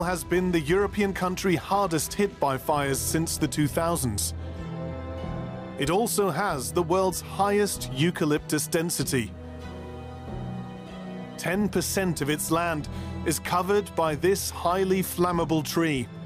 has been the European country hardest hit by fires since the 2000s. It also has the world's highest eucalyptus density. 10% of its land is covered by this highly flammable tree.